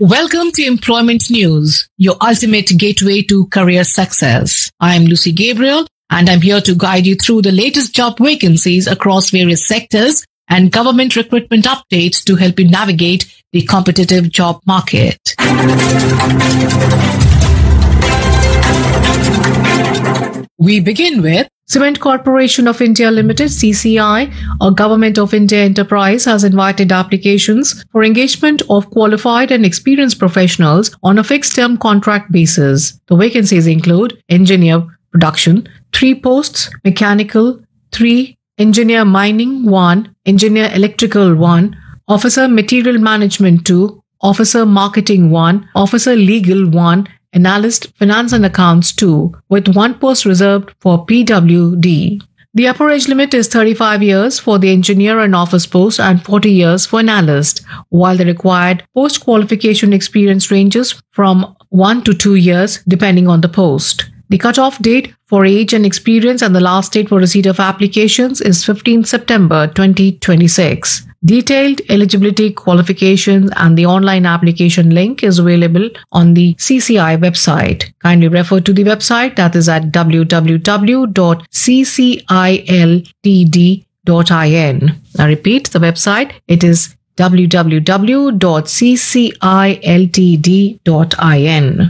Welcome to Employment News, your ultimate gateway to career success. I am Lucy Gabriel, and I'm here to guide you through the latest job vacancies across various sectors and government recruitment updates to help you navigate the competitive job market. We begin with Cement Corporation of India Limited, CCI, a Government of India enterprise, has invited applications for engagement of qualified and experienced professionals on a fixed-term contract basis. The vacancies include Engineer Production, 3 posts, Mechanical, 3, Engineer Mining, 1, Engineer Electrical, 1, Officer Material Management, 2, Officer Marketing, 1, Officer Legal, 1, Analyst Finance and Accounts 2, with 1 post reserved for PWD. The upper age limit is 35 years for the engineer and office post and 40 years for analyst, while the required post-qualification experience ranges from 1 to 2 years depending on the post. The cutoff date for age and experience and the last date for receipt of applications is 15 September 2026. Detailed eligibility, qualifications, and the online application link is available on the CCI website. Kindly refer to the website, that is at www.cciltd.in. I repeat the website, it is www.cciltd.in.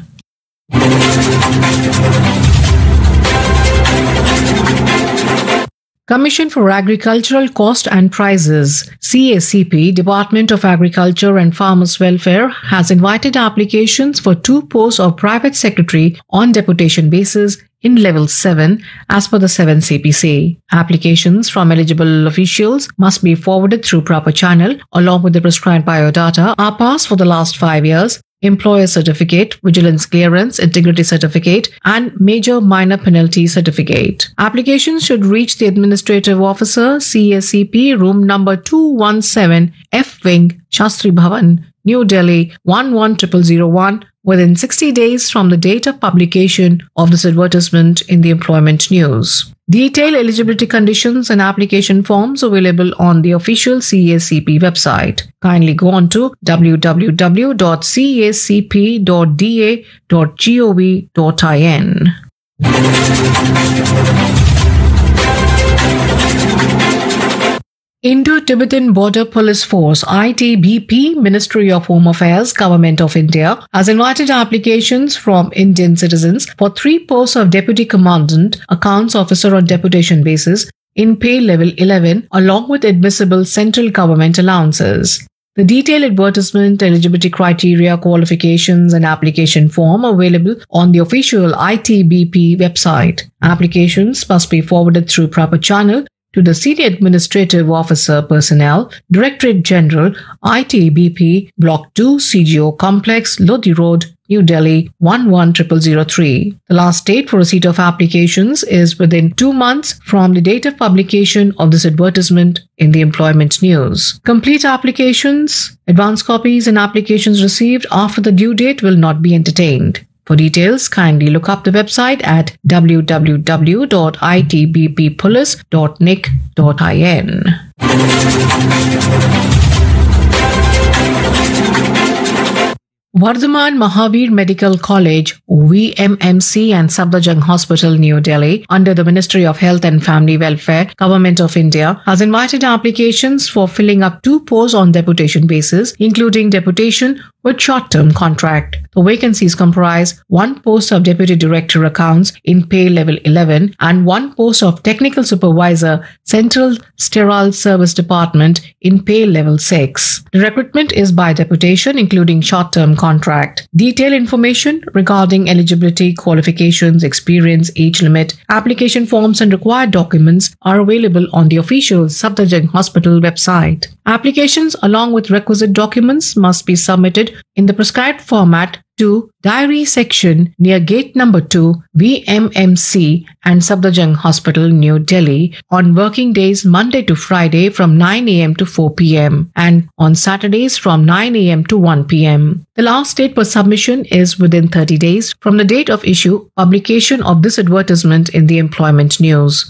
Commission for Agricultural Cost and Prices, CACP, Department of Agriculture and Farmers Welfare, has invited applications for 2 posts of private secretary on deputation basis in level 7 as per the 7 CPC. Applications from eligible officials must be forwarded through proper channel along with the prescribed biodata, are passed for the last 5 years, employer certificate, vigilance clearance, integrity certificate, and major minor penalty certificate. Applications should reach the Administrative Officer, CACP, room number 217, F Wing, Shastri Bhavan, New Delhi 11001, within 60 days from the date of publication of this advertisement in the Employment News. Detailed eligibility conditions and application forms available on the official CACP website. Kindly go on to www.cacp.da.gov.in. Indo-Tibetan Border Police Force, ITBP, Ministry of Home Affairs, Government of India, has invited applications from Indian citizens for 3 posts of Deputy Commandant, Accounts Officer on deputation basis in pay level 11 along with admissible central government allowances. The detailed advertisement, eligibility criteria, qualifications, and application form are available on the official ITBP website. Applications must be forwarded through proper channel to the Senior Administrative Officer Personnel, Directorate General, ITBP, Block 2, CGO Complex, Lodi Road, New Delhi 11003. The last date for receipt of applications is within 2 months from the date of publication of this advertisement in the Employment News. Complete applications, advance copies, and applications received after the due date will not be entertained. For details, kindly look up the website at www.itbppolice.nic.in. Vardhaman Mahavir Medical College, VMMC, and Safdarjung Hospital, New Delhi, under the Ministry of Health and Family Welfare, Government of India, has invited applications for filling up 2 posts on deputation basis, including deputation with short-term contract. The vacancies comprise 1 post of Deputy Director Accounts in pay level 11 and 1 post of Technical Supervisor, Central Sterile Service Department in pay level 6. The recruitment is by deputation, including short-term contract. Detailed information regarding eligibility, qualifications, experience, age limit, application forms, and required documents are available on the official Safdarjung Hospital website. Applications along with requisite documents must be submitted in the prescribed format to Diary Section near Gate Number 2, VMMC and Safdarjung Hospital, New Delhi on working days Monday to Friday from 9 a.m. to 4 p.m. and on Saturdays from 9 a.m. to 1 p.m. The last date for submission is within 30 days from the date of issue publication of this advertisement in the Employment News.